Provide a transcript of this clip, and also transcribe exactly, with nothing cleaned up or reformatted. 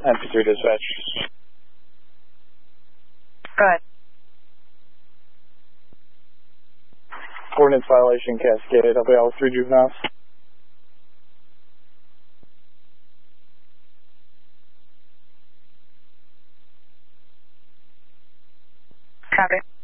M P three dispatch. Go ahead. Ordinance violation Cascade, I'll be out with three juveniles. Copy.